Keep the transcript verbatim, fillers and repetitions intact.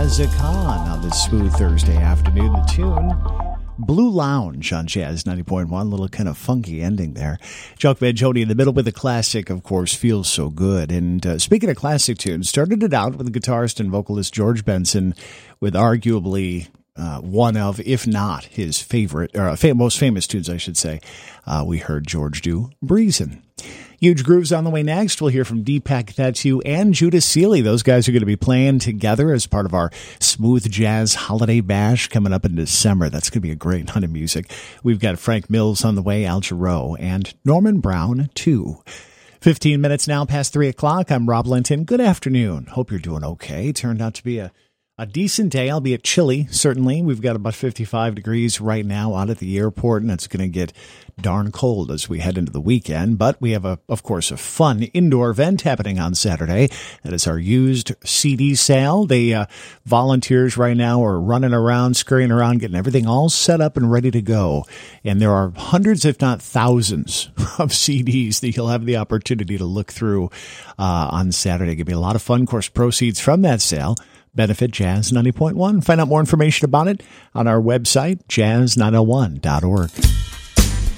Chaka Khan on this smooth Thursday afternoon. The tune, Blue Lounge on Jazz ninety point one. A little kind of funky ending there. Chuck Mangione in the middle with the classic, of course, Feels So Good. And uh, speaking of classic tunes, started it out with the guitarist and vocalist George Benson with arguably uh, one of, if not his favorite, or uh, fam- most famous tunes, I should say. Uh, we heard George do Breezin'. Huge Grooves on the way next. We'll hear from Deepak Thattu and Judas Seeley. Those guys are going to be playing together as part of our Smooth Jazz Holiday Bash coming up in December. That's going to be a great night of music. We've got Frank Mills on the way, Al Jarreau, and Norman Brown, too. fifteen minutes now past three o'clock. I'm Rob Linton. Good afternoon. Hope you're doing okay. Turned out to be a A decent day, albeit chilly, certainly. We've got about fifty-five degrees right now out at the airport, and it's going to get darn cold as we head into the weekend. But we have, a, of course, a fun indoor event happening on Saturday. That is our used C D sale. The uh, volunteers right now are running around, scurrying around, getting everything all set up and ready to go. And there are hundreds, if not thousands, of C Ds that you'll have the opportunity to look through uh, on Saturday. It'll be a lot of fun. Of course, proceeds from that sale benefit Jazz ninety point one. Find out more information about it on our website, jazz nine oh one dot org.